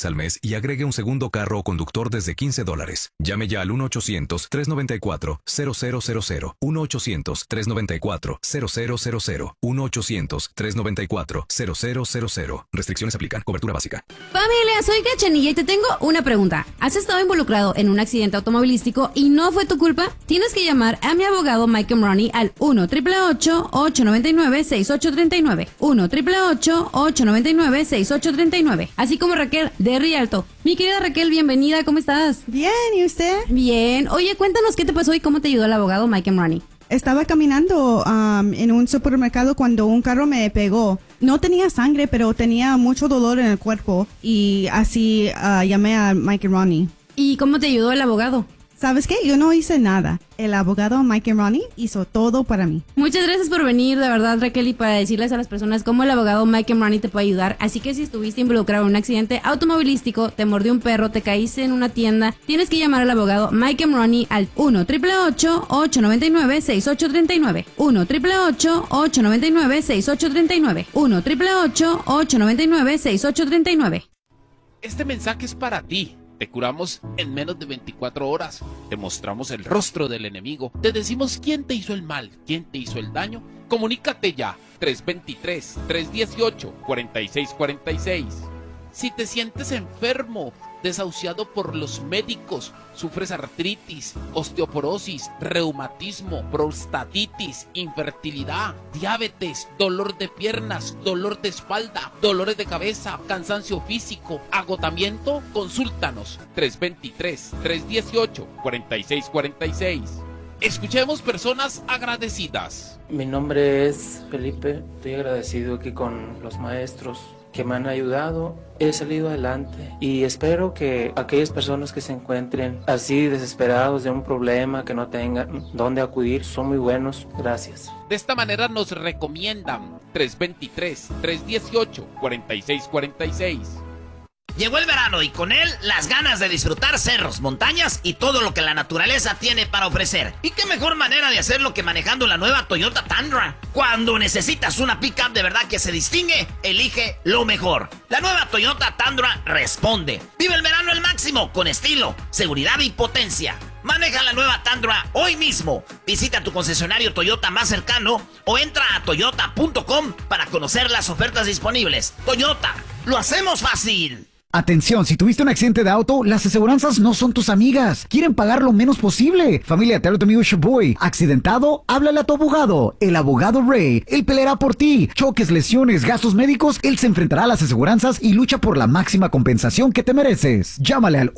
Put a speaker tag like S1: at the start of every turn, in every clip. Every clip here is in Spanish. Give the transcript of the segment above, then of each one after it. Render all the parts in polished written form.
S1: $100 al mes y agregue un segundo carro o conductor desde $15. Llame ya al 1-800-394-0000. 1-800-394-0000. 1-800-394-0000. Restricciones aplican. Cobertura básica.
S2: Familia, soy Cachanilla y te tengo una pregunta. ¿Has estado involucrado en un accidente automovilístico y no fue tu culpa? Tienes que llamar a mi abogado Mike Money al 1-888-899-6839. 1-888-899-6839. Así como Raquel de Rialto. Mi querida Raquel, bienvenida, ¿cómo estás?
S3: Bien, ¿y usted?
S2: Bien. Oye, cuéntanos qué te pasó y cómo te ayudó el abogado Mike Money.
S3: Estaba caminando en un supermercado cuando un carro me pegó. No tenía sangre, pero tenía mucho dolor en el cuerpo y así llamé a Mike and Ronnie.
S2: ¿Y cómo te ayudó el abogado?
S3: ¿Sabes qué? Yo no hice nada. El abogado Mike and Ronnie hizo todo para mí.
S2: Muchas gracias por venir, de verdad, Raquel, y para decirles a las personas cómo el abogado Mike and Ronnie te puede ayudar. Así que si estuviste involucrado en un accidente automovilístico, te mordió un perro, te caíste en una tienda, tienes que llamar al abogado Mike and Ronnie al 1-888-899-6839. 1-888-899-6839. 1-888-899-6839.
S4: Este mensaje es para ti. Te curamos en menos de 24 horas. Te mostramos el rostro del enemigo. Te decimos quién te hizo el mal, quién te hizo el daño. Comunícate ya. 323-318-4646. Si te sientes enfermo, desahuciado por los médicos, sufres artritis, osteoporosis, reumatismo, prostatitis, infertilidad, diabetes, dolor de piernas, dolor de espalda, dolores de cabeza, cansancio físico, agotamiento, consúltanos. 323-318-4646. Escuchemos personas agradecidas.
S5: Mi nombre es Felipe. Estoy agradecido aquí con los maestros que me han ayudado. He salido adelante y espero que aquellas personas que se encuentren así desesperados de un problema, que no tengan dónde acudir, son muy buenos. Gracias.
S4: De esta manera nos recomiendan 323-318-4646.
S6: Llegó el verano y con él las ganas de disfrutar cerros, montañas y todo lo que la naturaleza tiene para ofrecer. ¿Y qué mejor manera de hacerlo que manejando la nueva Toyota Tundra? Cuando necesitas una pickup de verdad que se distingue, elige lo mejor. La nueva Toyota Tundra responde. Vive el verano al máximo con estilo, seguridad y potencia. Maneja la nueva Tundra hoy mismo. Visita tu concesionario Toyota más cercano o entra a toyota.com para conocer las ofertas disponibles. Toyota, lo hacemos fácil.
S7: Atención, si tuviste un accidente de auto, las aseguranzas no son tus amigas. Quieren pagar lo menos posible. Familia, te habla tu amigo Shaboy. ¿Accidentado? Háblale a tu abogado. El abogado Ray. Él peleará por ti. Choques, lesiones, gastos médicos. Él se enfrentará a las aseguranzas y lucha por la máxima compensación que te mereces. Llámale al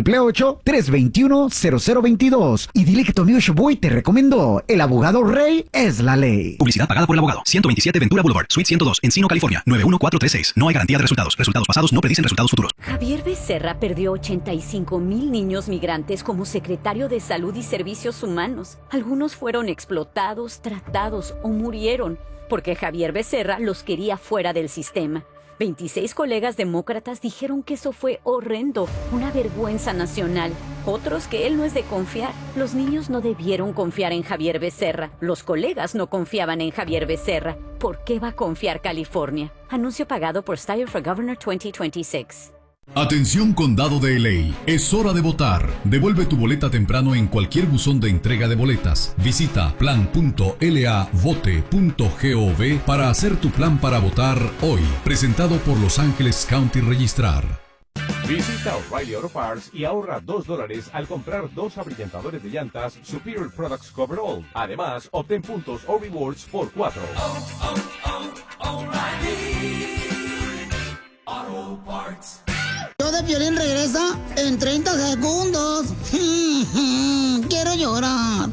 S7: 1-888-321-0022 y dile que tu amigo Shaboy te recomendó. El abogado Ray es la ley.
S1: Publicidad pagada por el abogado. 127 Ventura Boulevard, Suite 102, Encino, California. 91436. No hay garantía de resultados. Resultados pasados no predicen resultados futuros.
S8: Javier Becerra perdió 85,000 niños migrantes como secretario de Salud y Servicios Humanos. Algunos fueron explotados, tratados o murieron porque Javier Becerra los quería fuera del sistema. 26 colegas demócratas dijeron que eso fue horrendo, una vergüenza nacional. Otros que él no es de confiar. Los niños no debieron confiar en Javier Becerra. Los colegas no confiaban en Javier Becerra. ¿Por qué va a confiar California? Anuncio pagado por Steyer for Governor 2026.
S9: Atención Condado de LA, es hora de votar. Devuelve tu boleta temprano en cualquier buzón de entrega de boletas. Visita plan.lavote.gov para hacer tu plan para votar hoy. Presentado por Los Ángeles County Registrar.
S10: Visita O'Reilly Auto Parts y ahorra $2 al comprar 2 abrillantadores de llantas Superior Products Coverall. Además, obtén puntos o rewards por 4.
S11: O'Reilly Auto Parts.
S12: Yo de Piolín regresa en 30 segundos. Quiero llorar.